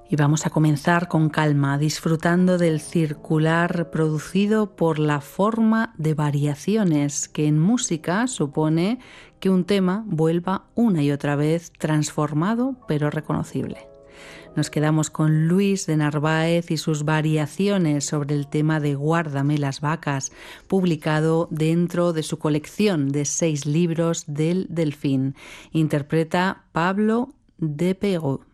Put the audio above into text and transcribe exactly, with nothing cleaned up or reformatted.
Y vamos a comenzar con calma, disfrutando del circular producido por la forma de variaciones, que en música supone que un tema vuelva una y otra vez transformado pero reconocible. Nos quedamos con Luis de Narváez y sus variaciones sobre el tema de Guárdame las vacas, publicado dentro de su colección de seis libros del Delfín. Interpreta Pablo de Pego.